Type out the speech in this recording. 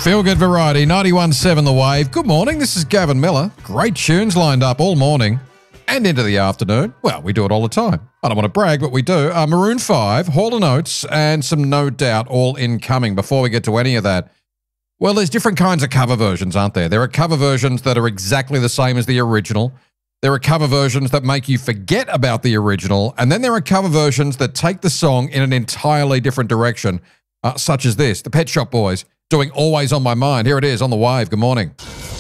Feel Good Variety, 91.7 The Wave. Good morning, this is Gavin Miller. Great tunes lined up all morning and into the afternoon. Well, we do it all the time. I don't want to brag, but we do. Maroon 5, Hall & Oates, and some No Doubt all incoming. Before we get to any of that, well, there's different kinds of cover versions, aren't there? There are cover versions that are exactly the same as the original. There are cover versions that make you forget about the original. And then there are cover versions that take the song in an entirely different direction, such as this, the Pet Shop Boys doing Always on My Mind. Here it is on The Wave. Good morning.